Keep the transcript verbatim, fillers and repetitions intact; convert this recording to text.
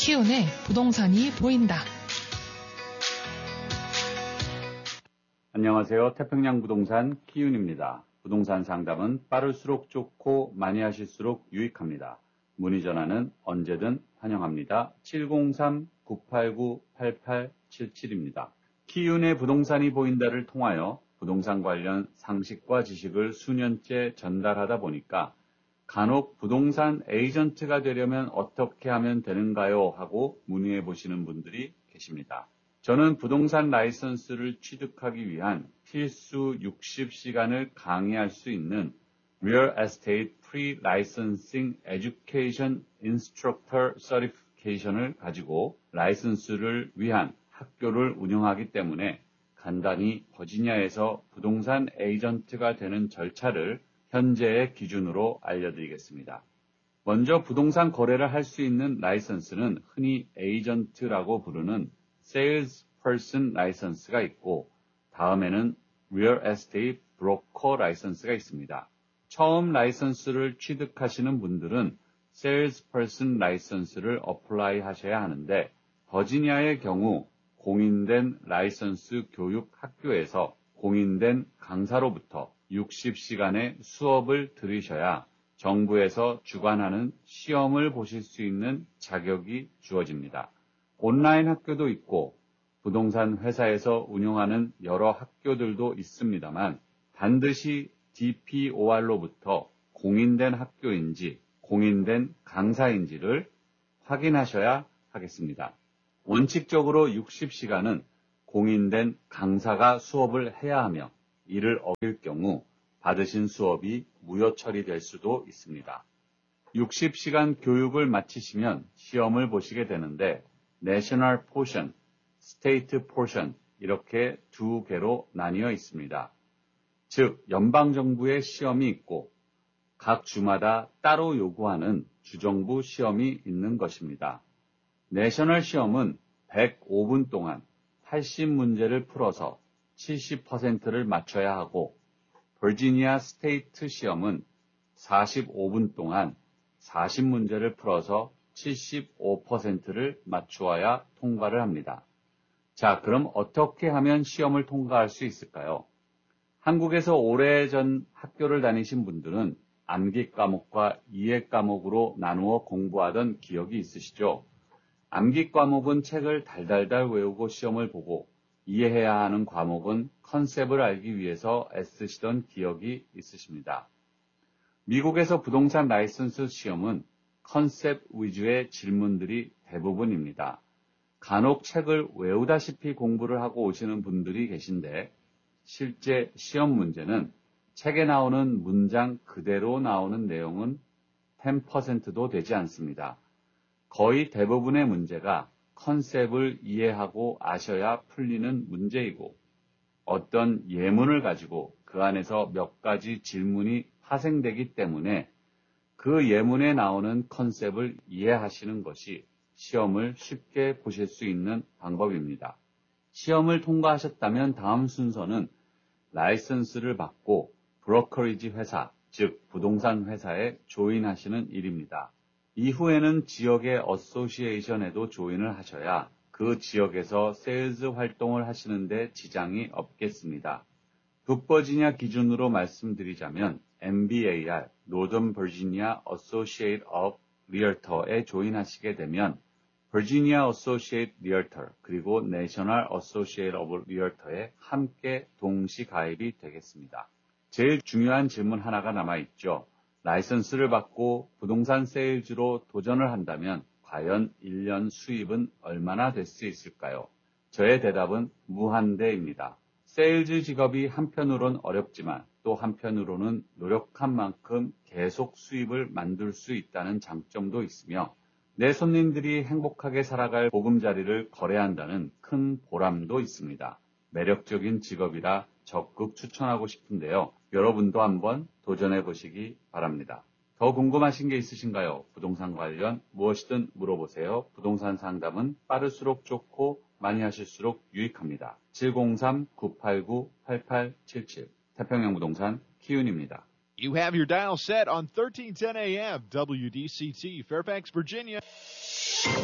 키운의 부동산이 보인다. 안녕하세요. 태평양 부동산 키운입니다. 부동산 상담은 빠를수록 좋고 많이 하실수록 유익합니다. 문의 전화는 언제든 환영합니다. 칠공삼 구팔구 팔팔칠칠입니다. 키운의 부동산이 보인다를 통하여 부동산 관련 상식과 지식을 수년째 전달하다 보니까 간혹 부동산 에이전트가 되려면 어떻게 하면 되는가요? 하고 문의해 보시는 분들이 계십니다. 저는 부동산 라이선스를 취득하기 위한 필수 육십 시간을 강의할 수 있는 Real Estate Pre-Licensing Education Instructor Certification을 가지고 라이선스를 위한 학교를 운영하기 때문에 간단히 버지니아에서 부동산 에이전트가 되는 절차를 현재의 기준으로 알려드리겠습니다. 먼저 부동산 거래를 할 수 있는 라이선스는 흔히 에이전트라고 부르는 Sales Person 라이선스가 있고 다음에는 Real Estate Broker 라이선스가 있습니다. 처음 라이선스를 취득하시는 분들은 Sales Person 라이선스를 어플라이 하셔야 하는데 버지니아의 경우 공인된 라이선스 교육 학교에서 공인된 강사로부터 육십 시간의 수업을 들으셔야 정부에서 주관하는 시험을 보실 수 있는 자격이 주어집니다. 온라인 학교도 있고 부동산 회사에서 운영하는 여러 학교들도 있습니다만 반드시 디피오알로부터 공인된 학교인지 공인된 강사인지를 확인하셔야 하겠습니다. 원칙적으로 육십 시간은 공인된 강사가 수업을 해야 하며 이를 어길 경우 받으신 수업이 무효 처리될 수도 있습니다. 육십 시간 교육을 마치시면 시험을 보시게 되는데 National Portion, State Portion 이렇게 두 개로 나뉘어 있습니다. 즉 연방정부의 시험이 있고 각 주마다 따로 요구하는 주정부 시험이 있는 것입니다. 내셔널 시험은 백오 분 동안 팔십 문제를 풀어서 칠십 퍼센트를 맞춰야 하고 버지니아 스테이트 시험은 사십오 분 동안 사십 문제를 풀어서 칠십오 퍼센트를 맞추어야 통과를 합니다. 자, 그럼 어떻게 하면 시험을 통과할 수 있을까요? 한국에서 오래전 학교를 다니신 분들은 암기 과목과 이해 과목으로 나누어 공부하던 기억이 있으시죠? 암기 과목은 책을 달달달 외우고 시험을 보고 이해해야 하는 과목은 컨셉을 알기 위해서 애쓰시던 기억이 있으십니다. 미국에서 부동산 라이선스 시험은 컨셉 위주의 질문들이 대부분입니다. 간혹 책을 외우다시피 공부를 하고 오시는 분들이 계신데 실제 시험 문제는 책에 나오는 문장 그대로 나오는 내용은 십 퍼센트도 되지 않습니다. 거의 대부분의 문제가 컨셉을 이해하고 아셔야 풀리는 문제이고 어떤 예문을 가지고 그 안에서 몇 가지 질문이 파생되기 때문에 그 예문에 나오는 컨셉을 이해하시는 것이 시험을 쉽게 보실 수 있는 방법입니다. 시험을 통과하셨다면 다음 순서는 라이선스를 받고 브로커리지 회사, 즉 부동산 회사에 조인하시는 일입니다. 이후에는 지역의 어소시에이션에도 조인을 하셔야 그 지역에서 세일즈 활동을 하시는데 지장이 없겠습니다. 북버지니아 기준으로 말씀드리자면 엠비에이알, Northern Virginia Associate of Realtor에 조인하시게 되면 Virginia Associate Realtor 그리고 National Associate of Realtor에 함께 동시 가입이 되겠습니다. 제일 중요한 질문 하나가 남아있죠. 라이선스를 받고 부동산 세일즈로 도전을 한다면 과연 일 년 수입은 얼마나 될 수 있을까요? 저의 대답은 무한대입니다. 세일즈 직업이 한편으론 어렵지만 또 한편으로는 노력한 만큼 계속 수입을 만들 수 있다는 장점도 있으며 내 손님들이 행복하게 살아갈 보금자리를 거래한다는 큰 보람도 있습니다. 매력적인 직업이라 적극 추천하고 싶은데요. 여러분도 한번 도전해 보시기 바랍니다. 더 궁금하신 게 있으신가요? 부동산 관련 무엇이든 물어보세요. 부동산 상담은 빠를수록 좋고 많이 하실수록 유익합니다. 칠공삼 구팔구 팔팔칠칠 태평양 부동산 키운입니다. You have your dial set on thirteen ten A M W D C T, Fairfax, Virginia.